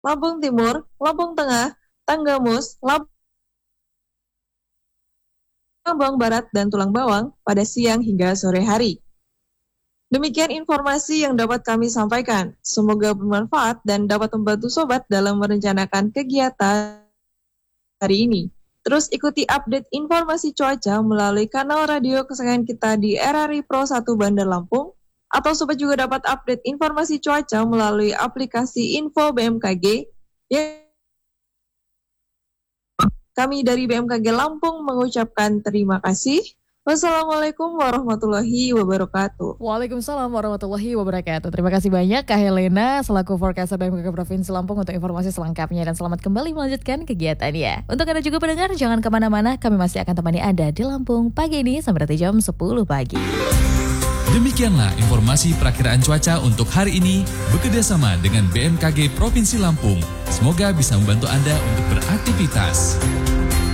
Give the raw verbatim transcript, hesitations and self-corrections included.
Lampung Timur, Lampung Tengah, Tanggamus, Lampung Barat, dan Tulang Bawang pada siang hingga sore hari. Demikian informasi yang dapat kami sampaikan. Semoga bermanfaat dan dapat membantu sobat dalam merencanakan kegiatan hari ini. Terus ikuti update informasi cuaca melalui kanal radio kesayangan kita di R R I Pro satu Bandar Lampung, atau sobat juga dapat update informasi cuaca melalui aplikasi Info B M K G. Ya, kami dari B M K G Lampung mengucapkan terima kasih. Wassalamualaikum warahmatullahi wabarakatuh. Waalaikumsalam warahmatullahi wabarakatuh. Terima kasih banyak Kak Helena selaku forecaster B M K G Provinsi Lampung untuk informasi selengkapnya, dan selamat kembali melanjutkan kegiatannya. Untuk Anda juga pendengar, jangan kemana-mana, kami masih akan temani Anda di Lampung pagi ini sampai nanti jam sepuluh pagi. Demikianlah informasi perakiraan cuaca untuk hari ini bekerjasama dengan B M K G Provinsi Lampung. Semoga bisa membantu Anda untuk beraktivitas.